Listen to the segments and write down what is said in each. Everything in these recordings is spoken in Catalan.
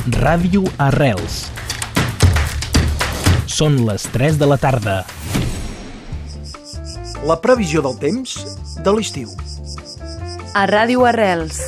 Ràdio Arrels. Són les 3 de la tarda. La previsió del temps de l'estiu. A Ràdio Arrels.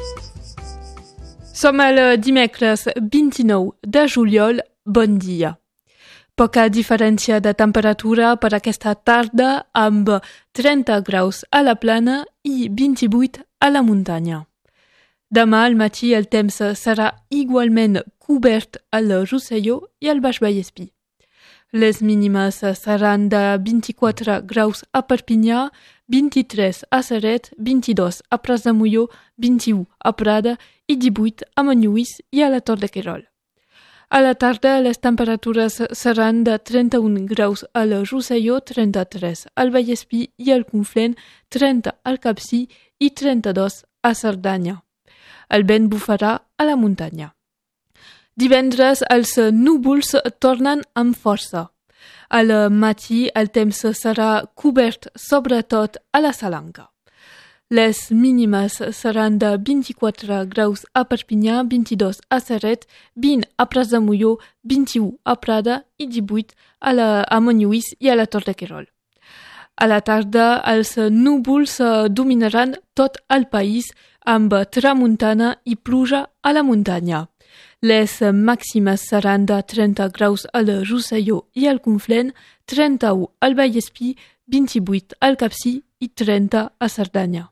Som el dimecres 29 de juliol. Bon dia. Poca diferència de temperatura per aquesta tarda, amb 30 graus a la plana i 28 a la muntanya. Demà al matí el temps serà igualment cobert al Rosselló i al Baix Vallespir. Les mínimes seran de 24 graus a Perpinyà, 23 a Ceret, 22 a Prats de Molló, 21 a Prada i 18 a Montlluís i a la Tor de Querol. A la tarda les temperatures seran de 31 graus al Rosselló, 33 al Vallespir i al Conflent, 30 al Capcir i 32 a Cerdanya. El vent bufarà a la muntanya. Divendres els núvols tornen amb força. Al matí el temps serà cobert sobretot a la Salanca. Les mínimes seran de 24 graus a Perpinyà, 22 a Ceret, 20 a Prats de Molló, 21 a Prada i 18 a Montlluís i a la Tor de Querol. A la tarda els núvols dominaran tot el país amb tramuntana i pluja a la muntanya. Les màximes seran de 30 graus al Rosselló i al Conflent, 31 al Vallespir, 28 al Capcir i 30 a Cerdanya.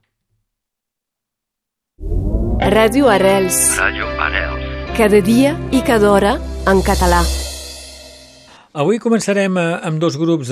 Ràdio Arrels. Ràdio Arrels. Cada dia i cada hora en català. Avui començarem amb dos grups